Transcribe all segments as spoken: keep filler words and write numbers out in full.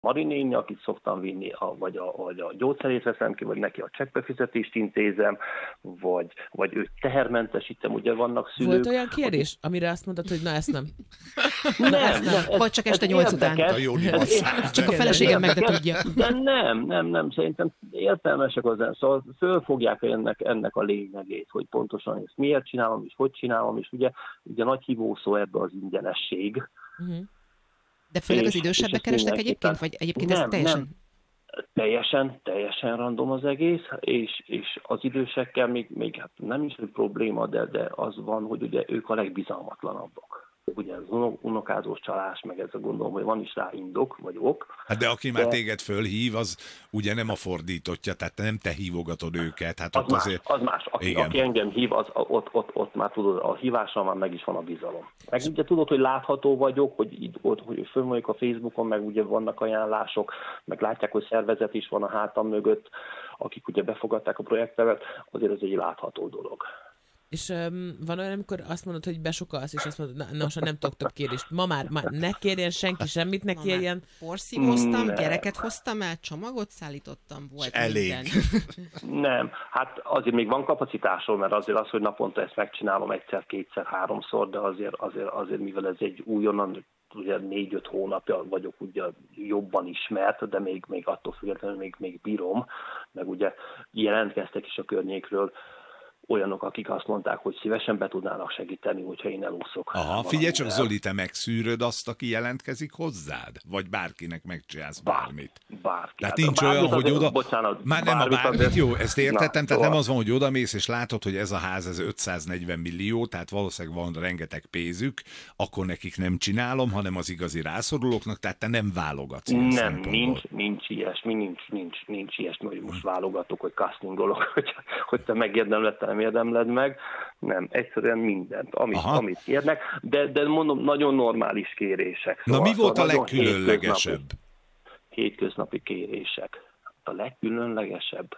Marinéni, akit szoktam vinni, a, vagy, a, vagy a gyógyszerét veszem ki, vagy neki a csekkbefizetést intézem, vagy, vagy őt tehermentesítem, ugye vannak szülők. Volt olyan kérdés, akik... amire azt mondtad, hogy na ezt nem? Nem, nem, nem ez, vagy csak este nyolc után. Csak a feleségem meg ne tudja. De nem, nem, nem, szerintem értelmesek az, szóval fölfogják ennek, ennek a lényegét, hogy pontosan ezt miért csinálom, és hogy csinálom, és ugye, ugye nagy hívószó ebbe az ingyenesség. Uh-huh. De főleg az idősebbek keresnek egyébként, vagy egyébként nem, ez teljesen... Nem. Teljesen, teljesen random az egész, és, és az idősekkel még, még hát nem is egy probléma, de, de az van, hogy ugye ők a legbizalmatlanabbak. Ugye az unokázós csalás, meg ez a gondolom, hogy van is rá indok, vagy ok. Hát de aki de... már téged fölhív, az ugye nem a fordítottja, tehát nem te hívogatod őket. Hát az, ott más, azért... az más, aki, aki engem hív, az, ott, ott, ott már tudod, a hívással már meg is van a bizalom. Meg ugye tudod, hogy látható vagyok, hogy, itt, ott, hogy fönn vagyok a Facebookon, meg ugye vannak ajánlások, meg látják, hogy szervezet is van a hátam mögött, akik ugye befogadták a projektemet, azért ez egy látható dolog. És um, van olyan, amikor azt mondod, hogy besokalsz, és azt mondod, na, na most nem tudok több kérdést. Ma már, már ne kérjen senki semmit, ne kérjen. Porszívóztam, gyereket hoztam el, csomagot szállítottam, volt elég. minden. Nem, hát azért még van kapacitásom, mert azért az, hogy naponta ezt megcsinálom egyszer, kétszer, háromszor, de azért, azért, azért mivel ez egy újonnan, ugye négy-öt hónapja vagyok ugye jobban ismert, de még, még attól függetlenül még, még bírom, meg ugye jelentkeztek is a környékről olyanok, akik azt mondták, hogy szívesen be tudnának segíteni, hogyha én elúszok. Aha, figyelj csak, Zoli, te megszűröd azt, aki jelentkezik hozzád? Vagy bárkinek megcsinálsz bármit? Bárki. Tehát nincs olyan, hogy azért, oda... Bocsánat, már nem a bármit, azért... jó, ezt értettem, Na, tehát szóval... nem az van, hogy odamész, és látod, hogy ez a ház, ez ötszáznegyven millió, tehát valószínűleg van rengeteg pénzük, akkor nekik nem csinálom, hanem az igazi rászorulóknak, tehát te nem válogatsz. Nem, nincs, nincs ilyesmi, nincs, nincs, nincs ilyesmi, hogy most válogatok, hogy castingolok, hogy, hogy te megérdemled, nem érdemled meg, nem, egyszerűen mindent, amit, amit kérnek, de, de mondom, nagyon normális kérések. Szóval, Na mi volt szóval a legkülönlegesebb? Hétköznapi, hétköznapi kérések. A legkülönlegesebb?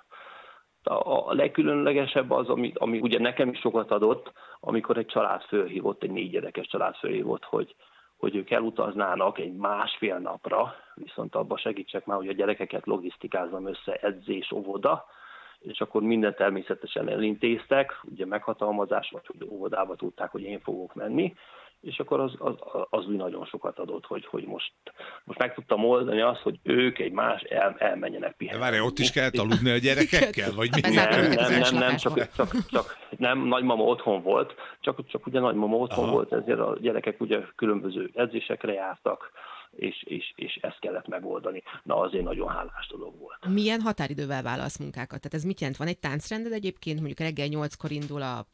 A, a legkülönlegesebb az, ami, ami ugye nekem is sokat adott, amikor egy család fölhívott, egy négy gyerekes család fölhívott, hogy, hogy ők elutaznának egy másfél napra, viszont abba segítsek már, hogy a gyerekeket logisztikázzam össze, edzés, óvoda, és akkor minden természetesen elintéztek, ugye meghatalmazás, vagy hogy óvodába tudták, hogy én fogok menni, és akkor az, az, az úgy nagyon sokat adott, hogy, hogy most, most meg tudtam oldani azt, hogy ők egy más el, elmenjenek pihenni. De várj, ott is kellett aludni a gyerekekkel? Vagy mi? Nem, nem, nem, nem, csak, csak, csak nem, nagymama otthon volt, csak, csak ugye nagymama otthon Aha. volt, ezért a gyerekek ugye különböző edzésekre jártak, és, és, és ezt kellett megoldani. Na, azért nagyon hálás dolog volt. Milyen határidővel vállalsz munkákat? Tehát ez mit jelent? Van egy táncrended egyébként, mondjuk reggel nyolckor indul a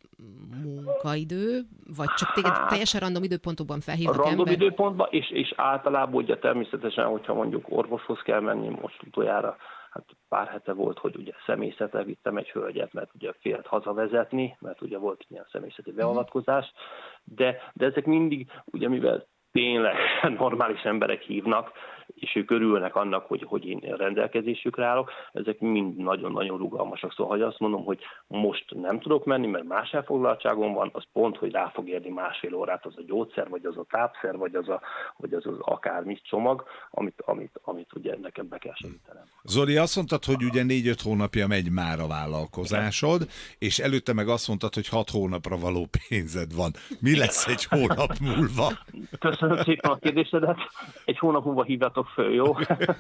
munkaidő, vagy csak téged hát, teljesen random időpontokban felhívnak ember? Random időpontban, és, és általában ugye természetesen, hogyha mondjuk orvoshoz kell menni, most utoljára, hát pár hete volt, hogy ugye személyzetre vittem egy hölgyet, mert ugye félt hazavezetni, mert ugye volt ilyen személyzeti beavatkozás, de, de ezek mindig, ugye mivel tényleg normális emberek hívnak, és ők örülnek annak, hogy, hogy én rendelkezésükre állok, ezek mind nagyon-nagyon rugalmasak. Szóval, ha azt mondom, hogy most nem tudok menni, mert más elfoglaltságom van, az pont, hogy rá fog érni másfél órát az a gyógyszer, vagy az a tápszer, vagy az a, vagy az, az akármi csomag, amit, amit, amit ugye nekem be kell segítenem. Zoli, azt mondtad, hogy ugye négy-öt hónapja megy már a vállalkozásod, és előtte meg azt mondtad, hogy hat hónapra való pénzed van. Mi lesz egy hónap múlva? Köszönöm szépen a kérdésedet. Egy hónap múlva hívjatok föl, jó?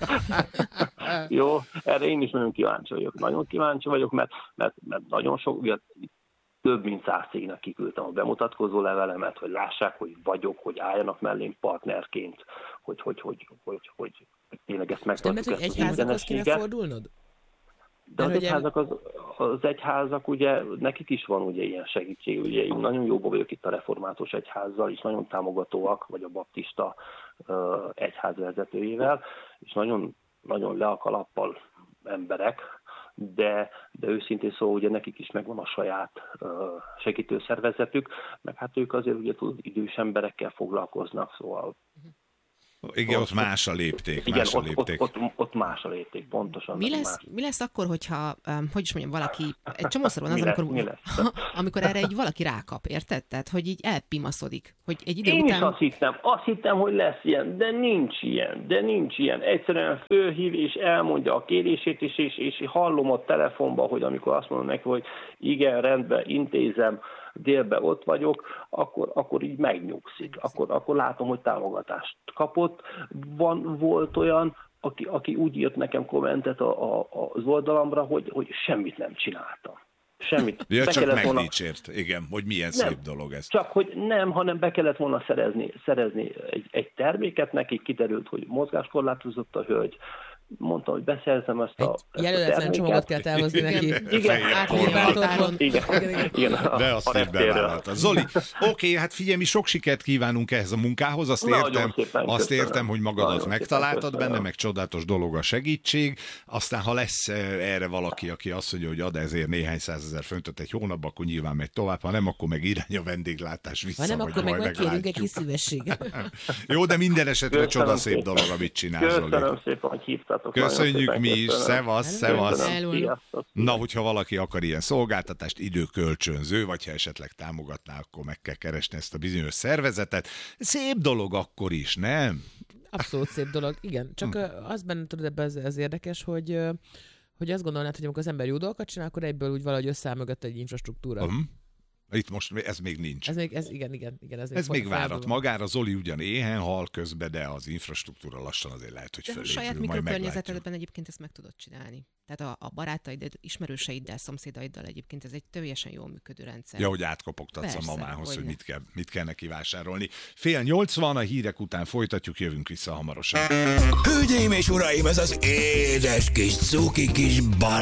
Jó, erre én is nagyon kíváncsi vagyok. Nagyon kíváncsi vagyok, mert, mert, mert nagyon sok, ugye, több mint száz cégnek kiküldtem a bemutatkozó levelemet, hogy lássák, hogy vagyok, hogy álljanak mellém partnerként, hogy, hogy, hogy, hogy, hogy, hogy tényleg ezt megtartjuk. Nem, hogy egyházakhoz kéne fordulnod? De az egyházak, az, az egyházak, ugye, nekik is van ugye ilyen segítség, ugye én nagyon jóban vagyok itt a református egyházzal, és nagyon támogatóak, vagy a baptista uh, egyház vezetőjével, és nagyon, nagyon le a kalappal emberek, de, de őszintén szóval ugye nekik is megvan a saját uh, segítőszervezetük, meg hát ők azért ugye tudod, idős emberekkel foglalkoznak, szóval Igen, ott más a lépték. Igen, más a ott, lépték. ott, ott, ott más a lépték, pontosan. Mi lesz, más. mi lesz akkor, hogyha, um, hogy is mondjam, valaki, egy csomószor van az, Mi lesz, amikor, mi lesz? amikor erre egy valaki rákap, érted? Tehát, hogy így elpimaszodik, hogy egy idő Én után... is azt hittem, azt hittem, hogy lesz ilyen, de nincs ilyen, de nincs ilyen. Egyszerűen fölhív és elmondja a kérését is, és, és hallom a telefonban, hogy amikor azt mondom neki, hogy igen, rendben, intézem, délben ott vagyok, akkor, akkor így megnyugszik. Akkor, akkor látom, hogy támogatást kapott. Van, volt olyan, aki, aki úgy írt nekem kommentet a, a, az oldalamra, hogy, hogy semmit nem csináltam. Semmit. Ja, be csak kellett volna... megdicsért, igen, hogy milyen nem, szép dolog ez. Csak hogy nem, hanem be kellett volna szerezni, szerezni egy, egy terméket neki, kiderült, hogy mozgáskorlátozott a hölgy, mondtam, hogy beszerzem ezt a, egy jelöletlen csomagot kell elhozni neki. Igen, átnyilvántotban. igen, igen, a, De azt így bevállalta. Zoli, oké, hát figyelj, mi sok sikert kívánunk ehhez a munkához, azt Nagyon értem, szépen azt köszönöm. értem, hogy magadat Nagyon megtaláltad szépen benne, köszönöm. meg csodálatos dolog a segítség, aztán ha lesz eh, erre valaki, aki azt mondja, hogy ad ezért néhány százezer fontot egy hónapban, akkor nyilván megy tovább, ha nem, akkor meg irány a vendéglátás vissza, Ha nem, vagy akkor meg majd megkérünk egy meglátjuk. kis szívességet. Jó, de minden esetre Köszönöm csoda szép szépen. dolog, amit csinálsz, Zoli. Köszönöm szépen, hogy hívtatok. Nagyon Köszönjük szépen mi is, köszönöm. szevasz, szevasz. Köszönöm. Sziasztok. Na, hogyha valaki akar ilyen szolgáltatást, időkölcsönző, vagy ha esetleg támogatná, akkor meg kell keresni ezt a bizonyos szervezetet. Szép dolog akkor is, nem? Abszolút szép dolog, igen. Csak Hm. uh, az benne tudod, ebben az, az érdekes, hogy, uh, hogy azt gondolnád, hogy amikor az ember jó dolgokat csinál, akkor egyből úgy valahogy összeáll mögött egy infrastruktúra. Uh-huh. Itt most ez még nincs. Ez még, ez igen, igen, igen. Ez még, Ez még várat folyamatban van. magára, Zoli ugyan éhen hal közben, de az infrastruktúra lassan azért lehet, hogy De a fölépül, saját majd meglátjuk. mikrokörnyezetedben egyébként ezt meg tudod csinálni. Tehát a, a barátaid, ismerőseiddel, szomszédaiddal egyébként ez egy teljesen jól működő rendszer. Ja, hogy átkopogtatsz Persze, a mamához, hogy hogyne. mit kell, mit kell neki vásárolni. Fél nyolc van, a hírek után folytatjuk, jövünk vissza hamarosan. Hölgyeim és uraim, ez az édes kis cuki kis bal